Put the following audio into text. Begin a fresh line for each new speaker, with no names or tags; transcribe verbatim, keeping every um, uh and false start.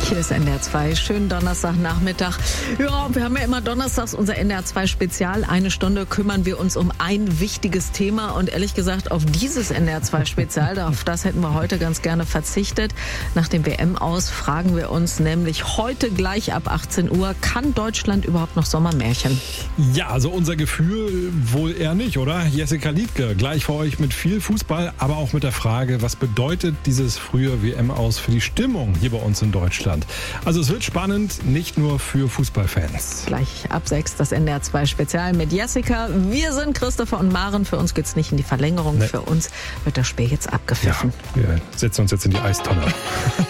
Hier ist N D R zwei. Schönen Donnerstagnachmittag. Ja, wir haben ja immer donnerstags unser N D R zwei Spezial. Eine Stunde kümmern wir uns um ein wichtiges Thema. Und ehrlich gesagt, auf dieses N D R zwei Spezial, auf das hätten wir heute ganz gerne verzichtet. Nach dem W M-Aus fragen wir uns nämlich heute gleich ab achtzehn Uhr, kann Deutschland überhaupt noch Sommermärchen?
Ja, also unser Gefühl wohl eher nicht, oder? Jessica Liedke, gleich für euch mit viel Fußball, aber auch mit der Frage, was bedeutet dieses frühe W M-Aus für die Stimmung hier bei uns in Deutschland? Also es wird spannend, nicht nur für Fußballfans.
Gleich ab sechs das N D R zwei Spezial mit Jessica. Wir sind Christopher und Maren. Für uns geht's nicht in die Verlängerung. Nee. Für uns wird das Spiel jetzt abgepfiffen.
Ja, wir setzen uns jetzt in die Eistonne.